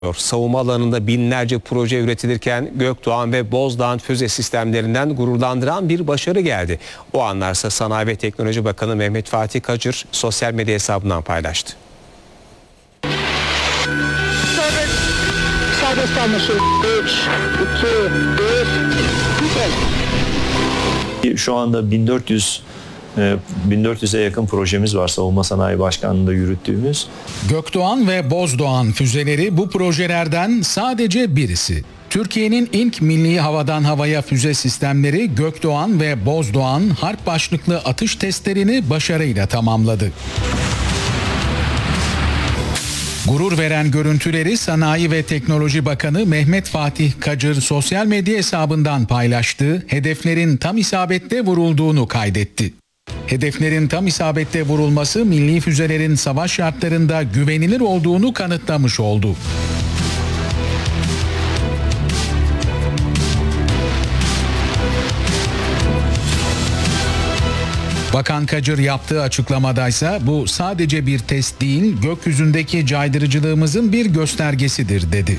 Savunma alanında binlerce proje üretilirken Gökdoğan ve Bozdağ'ın füze sistemlerinden gururlandıran bir başarı geldi. O anlarsa Sanayi ve Teknoloji Bakanı Mehmet Fatih Kacır sosyal medya hesabından paylaştı. Serbest kalmışız. 3, 2, 1. Şu anda 1400'e yakın projemiz var Savunma Sanayi Başkanlığı'nda yürüttüğümüz. Gökdoğan ve Bozdoğan füzeleri bu projelerden sadece birisi. Türkiye'nin ilk milli havadan havaya füze sistemleri Gökdoğan ve Bozdoğan harp başlıklı atış testlerini başarıyla tamamladı. Gurur veren görüntüleri Sanayi ve Teknoloji Bakanı Mehmet Fatih Kacır sosyal medya hesabından paylaştı, hedeflerin tam isabette vurulduğunu kaydetti. Hedeflerin tam isabette vurulması milli füzelerin savaş şartlarında güvenilir olduğunu kanıtlamış oldu. Bakan Kacır yaptığı açıklamadaysa bu sadece bir test değil, gökyüzündeki caydırıcılığımızın bir göstergesidir dedi.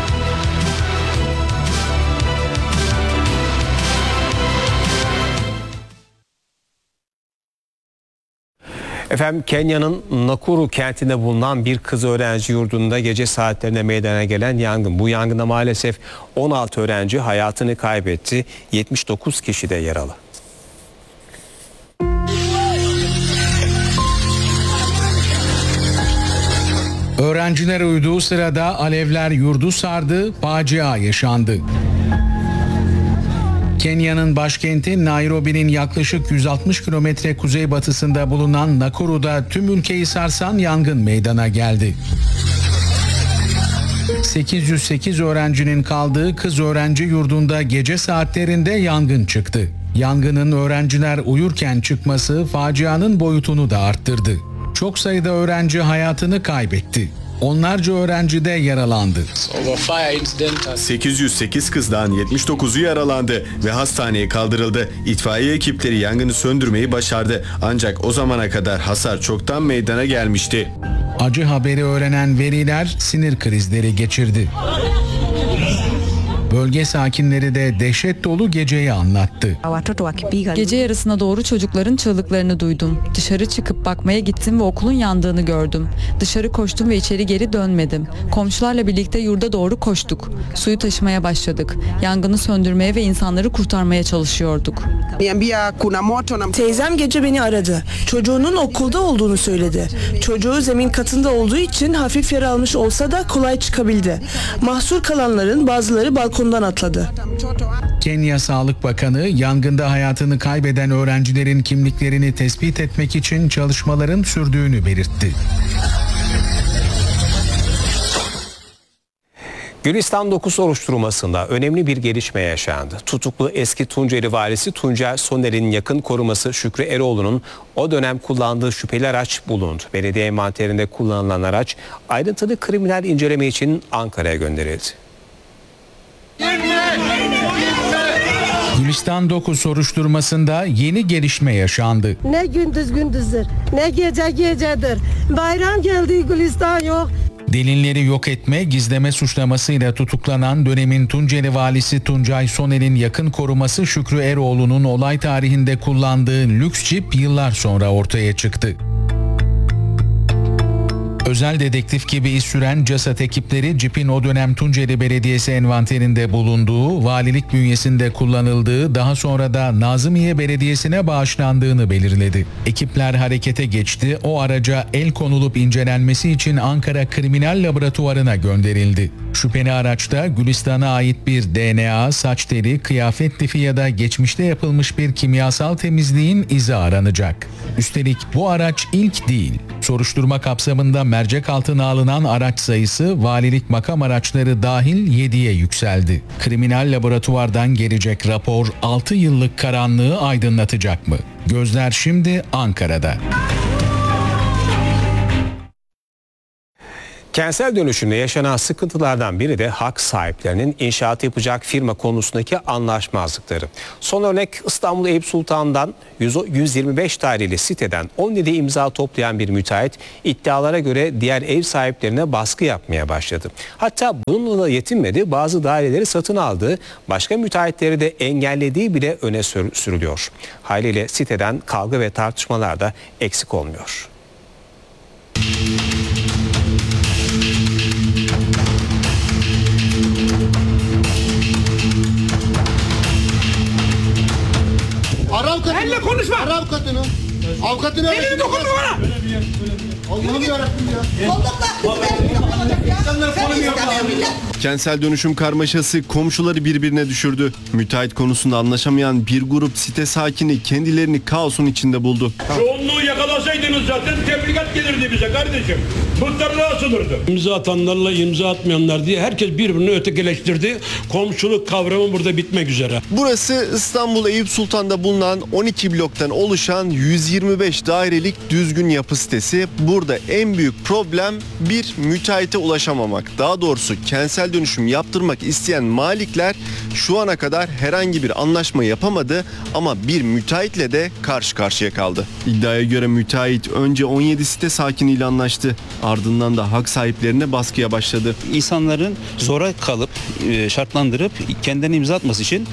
Efendim, Kenya'nın Nakuru kentinde bulunan bir kız öğrenci yurdunda gece saatlerinde meydana gelen yangın. Bu yangında maalesef 16 öğrenci hayatını kaybetti, 79 kişi de yaralı. Öğrenciler uyuduğu sırada alevler yurdu sardı, facia yaşandı. Kenya'nın başkenti Nairobi'nin yaklaşık 160 kilometre kuzeybatısında bulunan Nakuru'da tüm ülkeyi sarsan yangın meydana geldi. 808 öğrencinin kaldığı kız öğrenci yurdunda gece saatlerinde yangın çıktı. Yangının öğrenciler uyurken çıkması facianın boyutunu da arttırdı. Çok sayıda öğrenci hayatını kaybetti. Onlarca öğrenci de yaralandı. 808 kızdan 79'u yaralandı ve hastaneye kaldırıldı. İtfaiye ekipleri yangını söndürmeyi başardı. Ancak o zamana kadar hasar çoktan meydana gelmişti. Acı haberi öğrenen veliler sinir krizleri geçirdi. Bölge sakinleri de dehşet dolu geceyi anlattı. Gece yarısına doğru çocukların çığlıklarını duydum. Dışarı çıkıp bakmaya gittim ve okulun yandığını gördüm. Dışarı koştum ve içeri geri dönmedim. Komşularla birlikte yurda doğru koştuk. Suyu taşımaya başladık. Yangını söndürmeye ve insanları kurtarmaya çalışıyorduk. Teyzem gece beni aradı. Çocuğunun okulda olduğunu söyledi. Çocuğu zemin katında olduğu için hafif yara almış olsa da kolay çıkabildi. Mahsur kalanların bazıları balkondan atladı. Kenya Sağlık Bakanı yangında hayatını kaybeden öğrencilerin kimliklerini tespit etmek için çalışmaların sürdüğünü belirtti. Gülistan 9 soruşturmasında önemli bir gelişme yaşandı. Tutuklu eski Tunceli valisi Tuncay Soner'in yakın koruması Şükrü Eroğlu'nun o dönem kullandığı şüpheli araç bulundu. Belediye envanterinde kullanılan araç ayrıntılı kriminal inceleme için Ankara'ya gönderildi. Gülistan 9 soruşturmasında yeni gelişme yaşandı. Ne gündüz gündüzdür, ne gece gecedir. Bayram geldi, Gülistan yok. Delilleri yok etme, gizleme suçlamasıyla tutuklanan dönemin Tunceli valisi Tuncay Soner'in yakın koruması Şükrü Eroğlu'nun olay tarihinde kullandığı lüks cip yıllar sonra ortaya çıktı. Özel dedektif gibi iz süren CASAT ekipleri cipin o dönem Tunceli Belediyesi envanterinde bulunduğu, valilik bünyesinde kullanıldığı, daha sonra da Nazımiye Belediyesi'ne bağışlandığını belirledi. Ekipler harekete geçti, o araca el konulup incelenmesi için Ankara Kriminal Laboratuvarı'na gönderildi. Şüpheli araçta Gülistan'a ait bir DNA, saç teli, kıyafet lifi ya da geçmişte yapılmış bir kimyasal temizliğin izi aranacak. Üstelik bu araç ilk değil. Soruşturma kapsamında mercek altına alınan araç sayısı valilik makam araçları dahil 7'ye yükseldi. Kriminal laboratuvardan gelecek rapor 6 yıllık karanlığı aydınlatacak mı? Gözler şimdi Ankara'da. Kentsel dönüşümde yaşanan sıkıntılardan biri de hak sahiplerinin inşaat yapacak firma konusundaki anlaşmazlıkları. Son örnek İstanbul Eyüp Sultan'dan 125 daireli siteden 17 imza toplayan bir müteahhit iddialara göre diğer ev sahiplerine baskı yapmaya başladı. Hatta bununla da yetinmedi, bazı daireleri satın aldığı, başka müteahhitleri de engellediği bile öne sürülüyor. Haliyle siteden kavga ve tartışmalar da eksik olmuyor. Benimle konuşma. Ara avukatını. Avukatını elini dokunma bana. Allah'ım yarabbim ya. Kentsel dönüşüm karmaşası komşuları birbirine düşürdü. Müteahhit konusunda anlaşamayan bir grup site sakini kendilerini kaosun içinde buldu. Çoğunluğu yakalasaydınız zaten tebligat gelirdi bize kardeşim. Muhtarlığa asılırdı. İmza atanlarla imza atmayanlar diye herkes birbirini ötekileştirdi. Komşuluk kavramı burada bitmek üzere. Burası İstanbul Eyüp Sultan'da bulunan 12 bloktan oluşan 125 dairelik düzgün yapı sitesi. Burada en büyük problem bir müteahhite ulaşamamak. Daha doğrusu kentsel dönüşüm yaptırmak isteyen malikler şu ana kadar herhangi bir anlaşma yapamadı ama bir müteahhitle de karşı karşıya kaldı. İddiaya göre müteahhit önce 17 site sakiniyle anlaştı. Ardından da hak sahiplerine baskıya başladı. İnsanların sonra kalıp şartlandırıp kendilerine imza atması için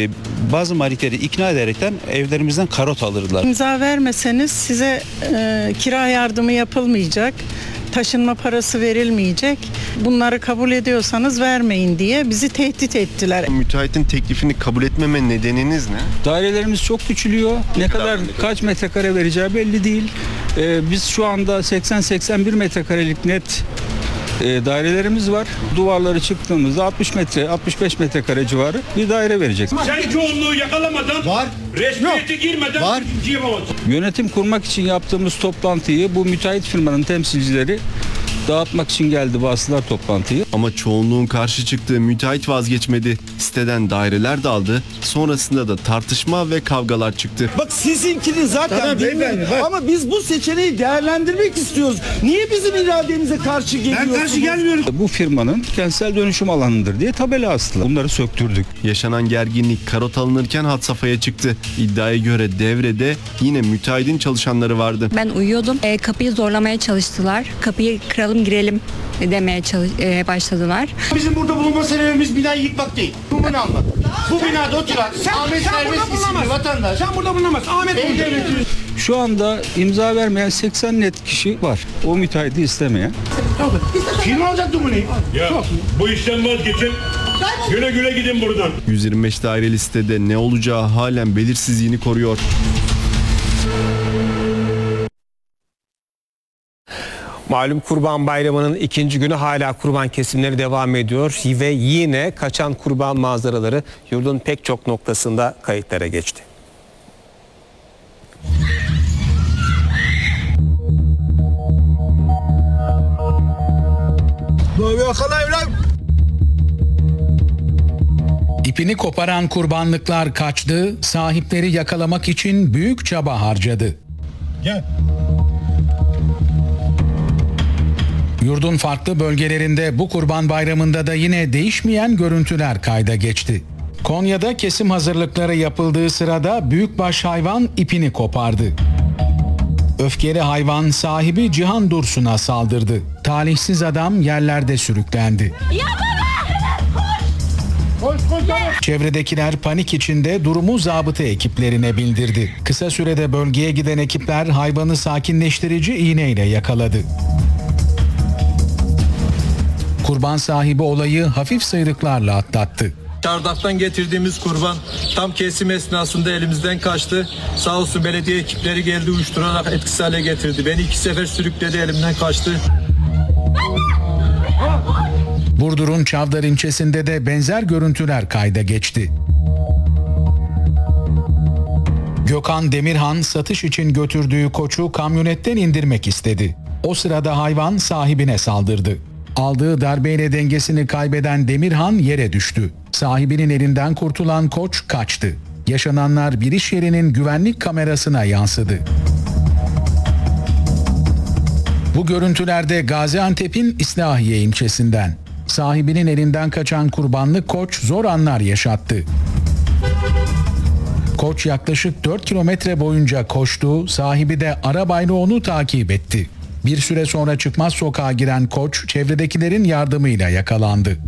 bazı malikleri ikna ederekten evlerimizden karot alırlar. İmza vermeseniz size kira yardımı yapılmayacak, taşınma parası verilmeyecek. Bunları kabul ediyorsanız vermeyin diye bizi tehdit ettiler. Müteahhitin teklifini kabul etmeme nedeniniz ne? Dairelerimiz çok küçülüyor. Ne kadar kaç metrekare vereceği belli değil. Biz şu anda 80-81 metrekarelik net dairelerimiz var. Duvarları çıktığımızda 60 metre, 65 metrekare civarı bir daire verecek. Sen çoğunluğu yakalamadan, resmiyete girmeden Var. yapamazsın. Yönetim kurmak için yaptığımız toplantıyı bu müteahhit firmanın temsilcileri dağıtmak için geldi, bastılar toplantıyı. Ama çoğunluğun karşı çıktığı müteahhit vazgeçmedi. Siteden daireler de aldı. Sonrasında da tartışma ve kavgalar çıktı. Bak sizinkini zaten bilmiyorum ama biz bu seçeneği değerlendirmek istiyoruz. Niye bizim irademize karşı geliyorsunuz? Ben karşı gelmiyorum. Bu firmanın kentsel dönüşüm alanıdır diye tabela astılar. Bunları söktürdük. Yaşanan gerginlik karot alınırken had safhaya çıktı. İddiaya göre devrede yine müteahhitin çalışanları vardı. Ben uyuyordum. Kapıyı zorlamaya çalıştılar. Kapıyı kıralım girelim demeye başladılar. Bizim burada bulunma sebebimiz binayı yıkmak değil. Bunu anlat. Bu binada oturan Ahmet Serbest isimli vatandaş. Sen burada bulunamazsın. Ahmet bulunamaz. Şu anda imza vermeyen 80 net kişi var. O müteahhiti istemeyen. Kim alacak bunu? Ya bu işten vazgeçin. Güle güle gidin buradan. 125 daireli sitede ne olacağı halen belirsizliğini koruyor. Malum Kurban Bayramı'nın ikinci günü hala kurban kesimleri devam ediyor ve yine kaçan kurban manzaraları yurdun pek çok noktasında kayıtlara geçti. İpini koparan kurbanlıklar kaçtı, sahipleri yakalamak için büyük çaba harcadı. Gel. Yurdun farklı bölgelerinde bu Kurban Bayramı'nda da yine değişmeyen görüntüler kayda geçti. Konya'da kesim hazırlıkları yapıldığı sırada büyükbaş hayvan ipini kopardı. Öfkeli hayvan sahibi Cihan Dursun'a saldırdı. Talihsiz adam yerlerde sürüklendi. Çevredekiler panik içinde durumu zabıta ekiplerine bildirdi. Kısa sürede bölgeye giden ekipler hayvanı sakinleştirici iğneyle yakaladı. Kurban sahibi olayı hafif sıyrıklarla atlattı. Çardak'tan getirdiğimiz kurban tam kesim esnasında elimizden kaçtı. Sağ olsun belediye ekipleri geldi, uyuşturarak etkisiz hale getirdi. Beni 2 sefer sürükledi, elimden kaçtı. Burdur'un Çavdar ilçesinde de benzer görüntüler kayda geçti. Gökhan Demirhan satış için götürdüğü koçu kamyonetten indirmek istedi. O sırada hayvan sahibine saldırdı. Aldığı darbeyle dengesini kaybeden Demirhan yere düştü. Sahibinin elinden kurtulan koç kaçtı. Yaşananlar bir iş yerinin güvenlik kamerasına yansıdı. Bu görüntülerde Gaziantep'in İslahiye ilçesinden. Sahibinin elinden kaçan kurbanlı koç zor anlar yaşattı. Koç yaklaşık 4 kilometre boyunca koştu, sahibi de arabayla onu takip etti. Bir süre sonra çıkmaz sokağa giren koç çevredekilerin yardımıyla yakalandı.